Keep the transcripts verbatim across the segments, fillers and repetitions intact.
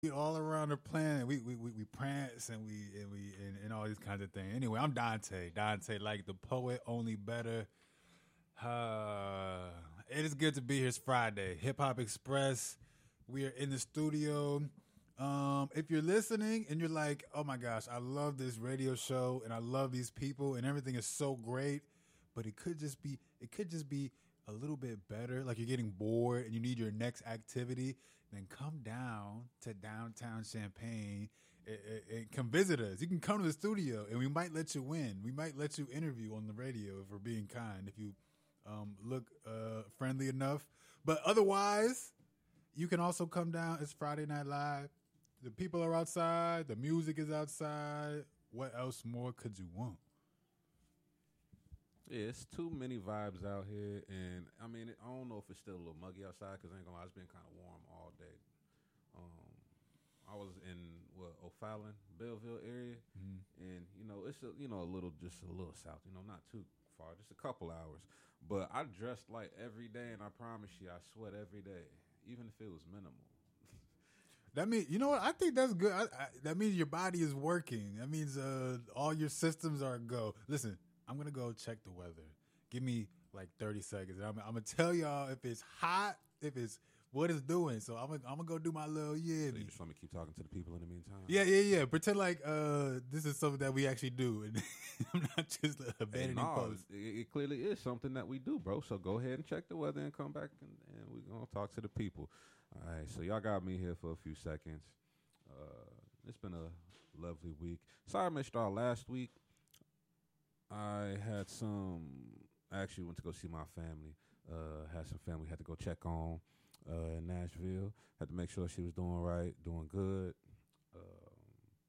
all around the planet. We we, we, we prance and we and we and, and all these kinds of things. Anyway, I'm Dante. Dante, like the poet, only better. Uh, it is good to be here. It's Friday. Hip Hop Express. We are in the studio. Um, if you're listening and you're like, oh my gosh, I love this radio show and I love these people and everything is so great, but it could just be it could just be a little bit better. Like you're getting bored and you need your next activity, then come down to downtown Champaign and, and, and come visit us. You can come to the studio and we might let you win. We might let you interview on the radio if we're being kind, if you um, look uh, friendly enough. But otherwise, you can also come down. It's Friday Night Live. The people are outside. The music is outside. What else more could you want? Yeah, it's too many vibes out here, and I mean, I don't know if it's still a little muggy outside because I ain't gonna lie, it's been kind of warm all day. Um, I was in what O'Fallon, Belleville area, mm-hmm. and you know, it's a, you know a little just a little south, you know, not too far, just a couple hours. But I dressed like every day, and I promise you, I sweat every day, even if it was minimal. That means, you know what? I think that's good. I, I, that means your body is working. That means uh, all your systems are a go. Listen, I'm going to go check the weather. Give me like thirty seconds. I'm, I'm going to tell y'all if it's hot, if it's what it's doing. So I'm going I'm to go do my little, yeah. So you just want me to keep talking to the people in the meantime? Yeah, yeah, yeah. Pretend like uh, this is something that we actually do. And I'm not just abandoning hey, no, posts. It, it clearly is something that we do, bro. So go ahead and check the weather and come back, and, and we're going to talk to the people. All right, so y'all got me here for a few seconds. Uh, it's been a lovely week. Sorry I missed y'all last week. I had some, I actually went to go see my family. Uh, had some family had to go check on uh, in Nashville. Had to make sure she was doing right, doing good. Um,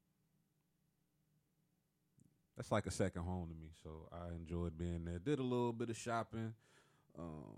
that's like a second home to me, so I enjoyed being there. Did a little bit of shopping. Um,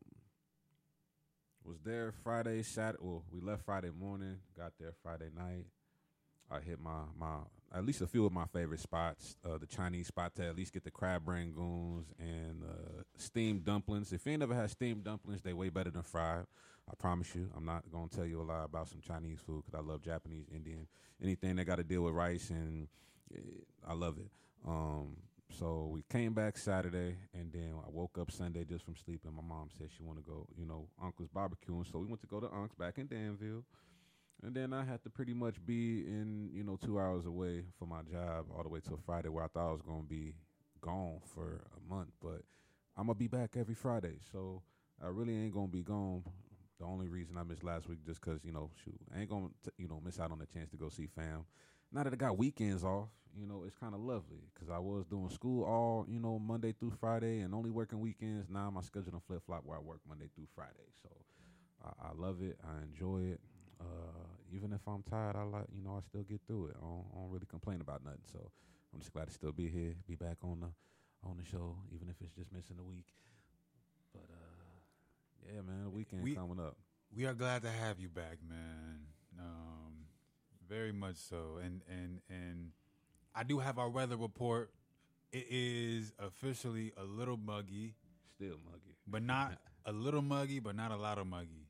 was there Friday, Saturday. Well, we left Friday morning, got there Friday night. I hit my, my at least a few of my favorite spots. Uh, the Chinese spot to at least get the crab rangoons and uh, steamed dumplings. If you ain't never had steamed dumplings, they way better than fried. I promise you. I'm not going to tell you a lie about some Chinese food because I love Japanese, Indian, anything that got to deal with rice, and uh, I love it. Um, so we came back Saturday, and then I woke up Sunday just from sleep, and my mom said she want to go, you know, Uncle's barbecuing. So we went to go to Uncle's back in Danville. And then I had to pretty much be in, you know, two hours away for my job all the way till Friday, where I thought I was going to be gone for a month. But I'm going to be back every Friday. So I really ain't going to be gone. The only reason I missed last week just because, you know, shoot, I ain't going to, you know, miss out on the chance to go see fam. Now that I got weekends off, you know, it's kind of lovely because I was doing school all, you know, Monday through Friday and only working weekends. Now my schedule done flip-flop where I work Monday through Friday. So I, I love it. I enjoy it. Uh, even if I'm tired, I like, you know, I still get through it. I don't, I don't really complain about nothing. So I'm just glad to still be here, be back on the on the show, even if it's just missing a week. But uh, yeah, man, the weekend we, coming up. We are glad to have you back, man. Um, very much so. And and and I do have our weather report. It is officially a little muggy, still muggy, but not a little muggy, but not a lot of muggy.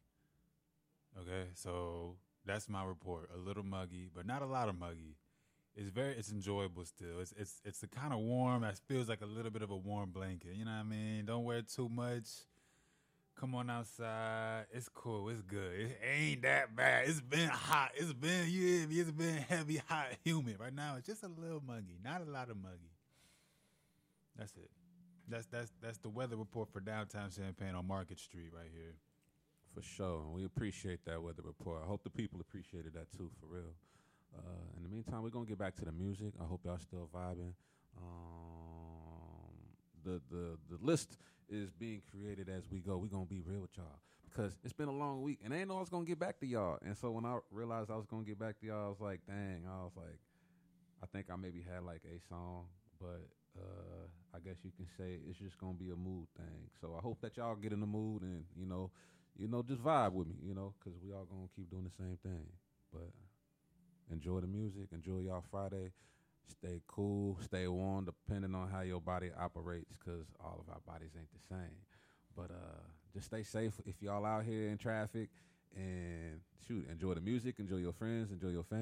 Okay, so that's my report. A little muggy, but not a lot of muggy. It's very, it's enjoyable still. It's it's it's the kind of warm that feels like a little bit of a warm blanket. You know what I mean? Don't wear too much. Come on outside. It's cool. It's good. It ain't that bad. It's been hot. It's been yeah. It's been heavy, hot, humid. Right now, it's just a little muggy. Not a lot of muggy. That's it. That's that's that's the weather report for downtown Champaign on Market Street right here. For sure. And we appreciate that weather report. I hope the people appreciated that too, for real. Uh, in the meantime, we're going to get back to the music. I hope y'all still vibing. Um, the, the, the list is being created as we go. We're going to be real with y'all because it's been a long week, and I ain't know I was going to get back to y'all. And so when I realized I was going to get back to y'all, I was like, dang, I was like, I think I maybe had like a song, but uh, I guess you can say it's just going to be a mood thing. So I hope that y'all get in the mood and, you know, You know, just vibe with me, you know, because we all going to keep doing the same thing. But enjoy the music. Enjoy y'all Friday. Stay cool. Stay warm, depending on how your body operates, because all of our bodies ain't the same. But uh, just stay safe if y'all out here in traffic. And, shoot, enjoy the music. Enjoy your friends. Enjoy your family.